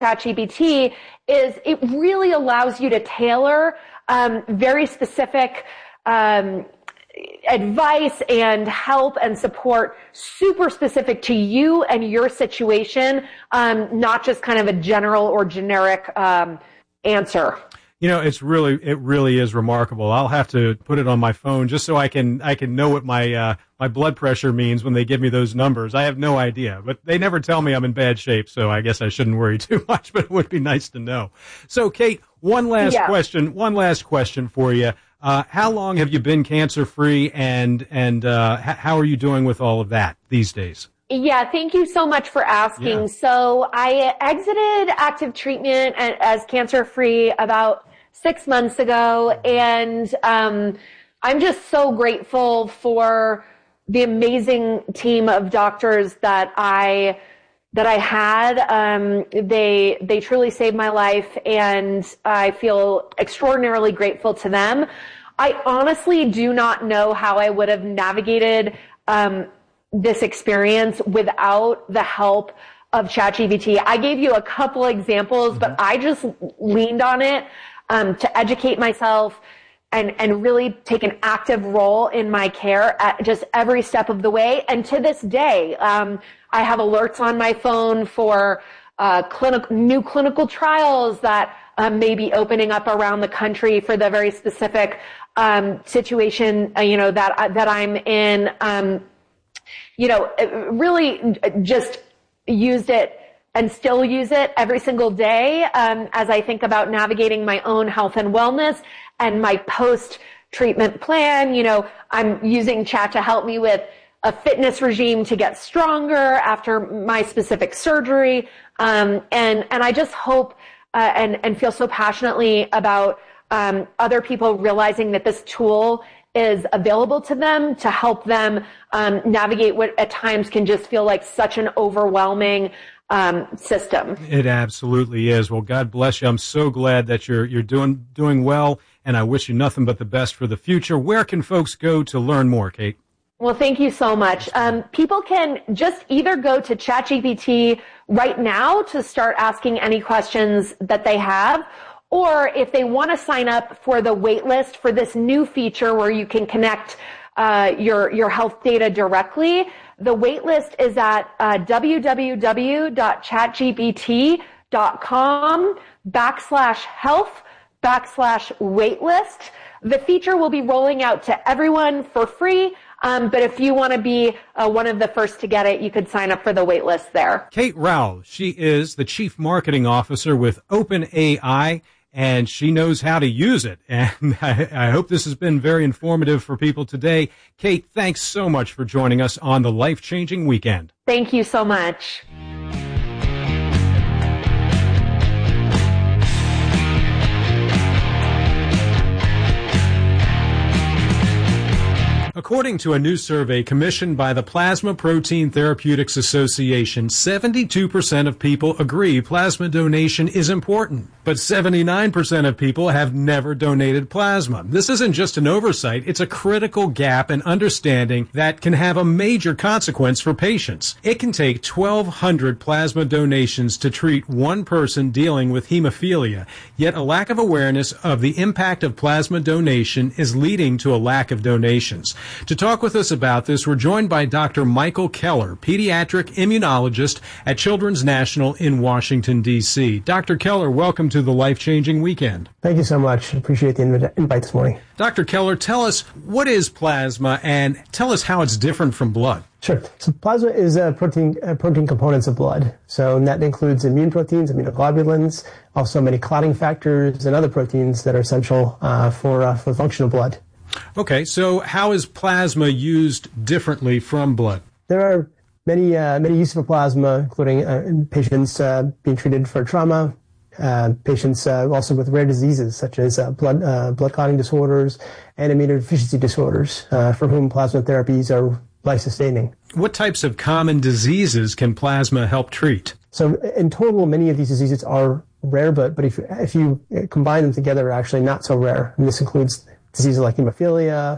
ChatGPT is it really allows you to tailor very specific advice and help and support super specific to you and your situation, not just kind of a general or generic answer. You know, it really is remarkable. I'll have to put it on my phone just so I can know what my blood pressure means when they give me those numbers. I have no idea, but they never tell me I'm in bad shape, so I guess I shouldn't worry too much, but it would be nice to know. So, Kate, one last question for you. How long have you been cancer-free, and how are you doing with all of that these days? Yeah, thank you so much for asking. Yeah. So I exited active treatment as cancer-free about 6 months ago, and I'm just so grateful for the amazing team of doctors that I had. They truly saved my life, and I feel extraordinarily grateful to them. I honestly do not know how I would have navigated this experience without the help of ChatGPT. I gave you a couple examples, but I just leaned on it to educate myself and really take an active role in my care at just every step of the way. And to this day, I have alerts on my phone for new clinical trials that may be opening up around the country for the very specific situation, that I'm in. Really just used it and still use it every single day as I think about navigating my own health and wellness and my post-treatment plan. I'm using chat to help me with a fitness regime to get stronger after my specific surgery. And I just hope and feel so passionately about other people realizing that this tool is available to them to help them navigate what at times can just feel like such an overwhelming system. It absolutely is. Well, God bless you. I'm so glad that you're doing well, and I wish you nothing but the best for the future. Where can folks go to learn more, Kate? Well, thank you so much. People can just either go to ChatGPT right now to start asking any questions that they have, or if they want to sign up for the wait list for this new feature where you can connect your health data directly, the wait list is at www.chatgpt.com/health/waitlist. The feature will be rolling out to everyone for free. But if you want to be one of the first to get it, you could sign up for the wait list there. Kate Rowell, she is the Chief Marketing Officer with OpenAI, and she knows how to use it. And I hope this has been very informative for people today. Kate, thanks so much for joining us on the Life Changing Weekend. Thank you so much. According to a new survey commissioned by the Plasma Protein Therapeutics Association, 72% of people agree plasma donation is important, but 79% of people have never donated plasma. This isn't just an oversight, it's a critical gap in understanding that can have a major consequence for patients. It can take 1,200 plasma donations to treat one person dealing with hemophilia, yet a lack of awareness of the impact of plasma donation is leading to a lack of donations. To talk with us about this, we're joined by Dr. Michael Keller, pediatric immunologist at Children's National in Washington, D.C. Dr. Keller, welcome to the Life Changing Weekend. Thank you so much. Appreciate the invite this morning. Dr. Keller, tell us, what is plasma, and tell us how it's different from blood. Sure. So plasma is protein components of blood. So that includes immune proteins, immunoglobulins, also many clotting factors and other proteins that are essential for the function of blood. Okay, so how is plasma used differently from blood? There are many uses for plasma, including patients being treated for trauma, patients also with rare diseases such as blood clotting disorders and immunodeficiency disorders, for whom plasma therapies are life-sustaining. What types of common diseases can plasma help treat? So in total, many of these diseases are rare, but if you combine them together, they're actually not so rare. And this includes diseases like hemophilia,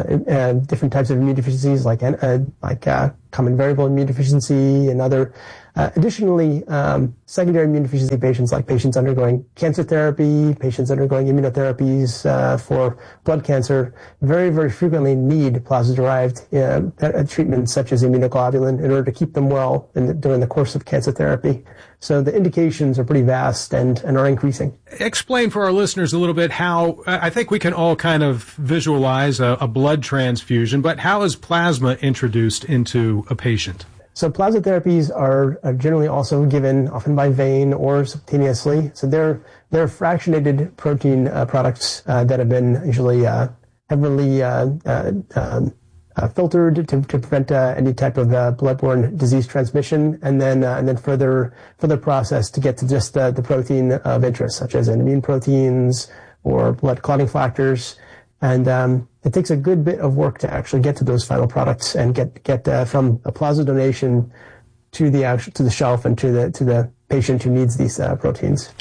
different types of immune deficiencies like common variable immune deficiency, and other Additionally, secondary immunodeficiency patients, like patients undergoing cancer therapy, patients undergoing immunotherapies for blood cancer, very, very frequently need plasma-derived treatments such as immunoglobulin in order to keep them well during the course of cancer therapy. So the indications are pretty vast and are increasing. Explain for our listeners a little bit how, I think we can all kind of visualize a blood transfusion, but how is plasma introduced into a patient? So plasma therapies are generally also given often by vein or subcutaneously. So they're fractionated protein products that have been usually heavily filtered to prevent any type of bloodborne disease transmission, and then further processed to get to just the protein of interest, such as immune proteins or blood clotting factors. And it takes a good bit of work to actually get to those final products and get from a plasma donation to the shelf and to the patient who needs these proteins.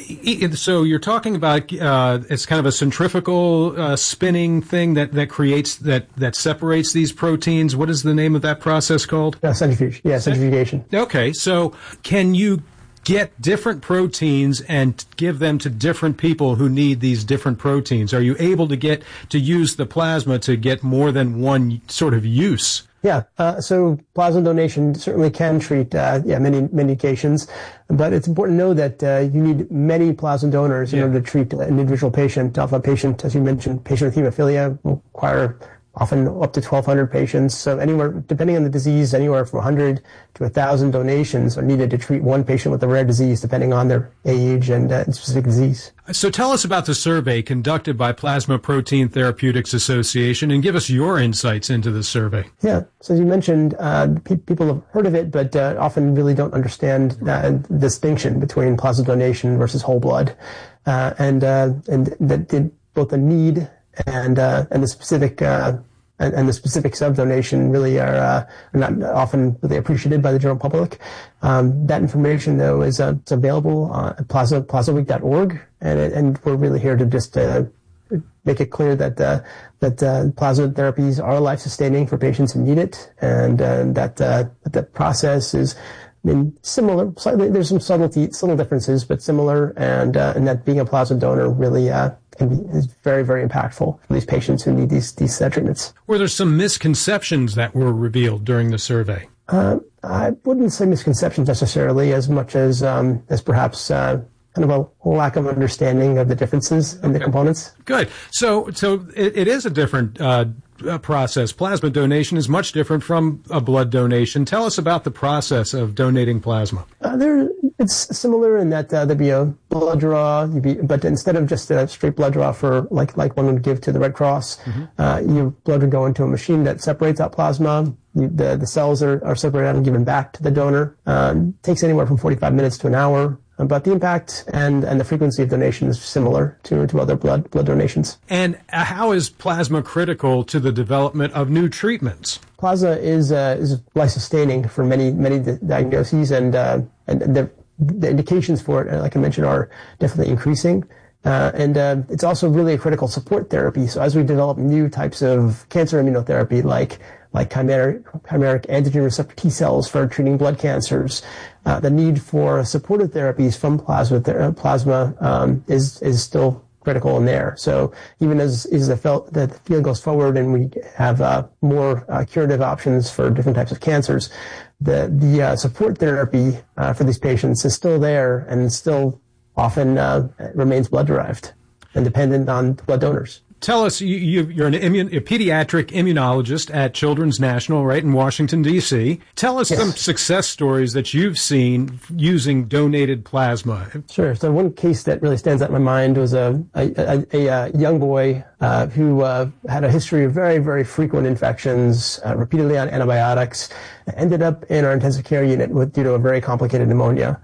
So you're talking about it's kind of a centrifugal spinning thing that creates that separates these proteins. What is the name of that process called? Centrifuge. Yeah, centrifugation. Okay, so can you get different proteins and give them to different people who need these different proteins? Are you able to use the plasma to get more than one sort of use? Yeah, so plasma donation certainly can treat many indications, but it's important to know that you need many plasma donors in order to treat an individual patient. Often a patient, as you mentioned, patient with hemophilia will require often up to 1,200 patients. So anywhere, depending on the disease, anywhere from 100 to 1,000 donations are needed to treat one patient with a rare disease, depending on their age and specific disease. So tell us about the survey conducted by Plasma Protein Therapeutics Association and give us your insights into the survey. Yeah. So as you mentioned, people have heard of it, but often really don't understand the distinction between plasma donation versus whole blood, and that both the need and the specific and the specifics of donation really are not often really appreciated by the general public. That information, though, is available at plasmaweek.org, and we're really here to just make it clear that plasma therapies are life-sustaining for patients who need it, and that the process is similar. Slightly, there's some subtle differences, but similar, and that being a plasma donor really is very, very impactful for these patients who need these treatments. Were there some misconceptions that were revealed during the survey? I wouldn't say misconceptions necessarily, as much as perhaps kind of a lack of understanding of the differences in the components. Good. So it is a different process. Plasma donation is much different from a blood donation. Tell us about the process of donating plasma. It's similar in that there'd be a blood draw, but instead of just a straight blood draw for like one would give to the Red Cross, your blood would go into a machine that separates out plasma. The cells are separated out and given back to the donor. Takes anywhere from 45 minutes to an hour. But the impact and the frequency of donation is similar to other blood donations. And how is plasma critical to the development of new treatments? Plasma is life-sustaining for many diagnoses, and the indications for it, like I mentioned, are definitely increasing. And it's also really a critical support therapy. So as we develop new types of cancer immunotherapy, like chimeric antigen receptor T cells for treating blood cancers, the need for supportive therapies from plasma is still critical in there. So even as the field goes forward and we have more curative options for different types of cancers, the support therapy for these patients is still there and still often remains blood-derived and dependent on blood donors. Tell us, you're a pediatric immunologist at Children's National right in Washington, D.C. Tell us some success stories that you've seen using donated plasma. Sure. So one case that really stands out in my mind was a young boy who had a history of very, very frequent infections, repeatedly on antibiotics, ended up in our intensive care unit due to a very complicated pneumonia.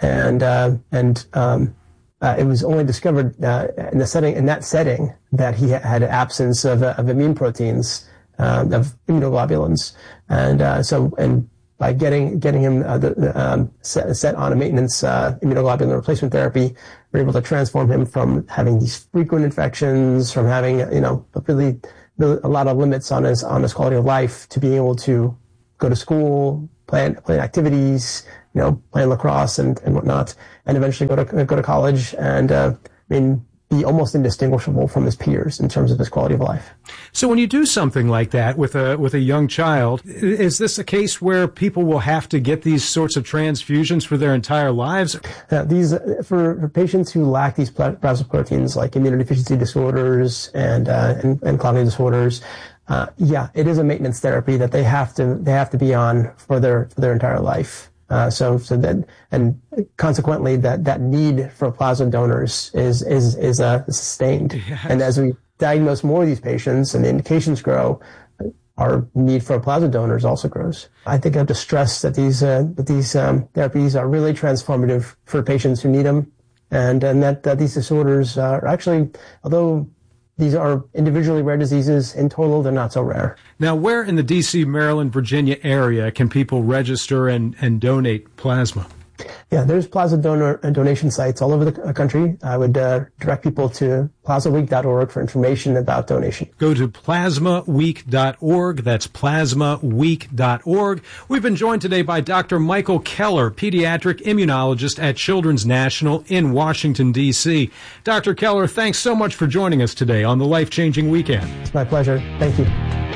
It was only discovered in that setting that he had an absence of immune proteins, of immunoglobulins, and by getting him set on a maintenance immunoglobulin replacement therapy, we're able to transform him from having these frequent infections, from having really a lot of limits on his quality of life, to being able to go to school, plan activities, playing lacrosse and whatnot, and eventually go to college and be almost indistinguishable from his peers in terms of his quality of life. So when you do something like that with a young child, is this a case where people will have to get these sorts of transfusions for their entire lives? For patients who lack these plasma proteins, like immunodeficiency disorders and cognitive disorders, it is a maintenance therapy that they have to be on for their entire life. And consequently, that need for plasma donors is sustained. Yes. And as we diagnose more of these patients and the indications grow, our need for plasma donors also grows. I think I have to stress that these therapies are really transformative for patients who need them, and that these disorders are actually, although these are individually rare diseases, in total, they're not so rare. Now, where in the D.C., Maryland, Virginia area can people register and donate plasma? Yeah, there's plasma donation sites all over the country. I would direct people to plasmaweek.org for information about donation. Go to plasmaweek.org. That's plasmaweek.org. We've been joined today by Dr. Michael Keller, pediatric immunologist at Children's National in Washington, D.C. Dr. Keller, thanks so much for joining us today on the Life Changing Weekend. It's my pleasure. Thank you.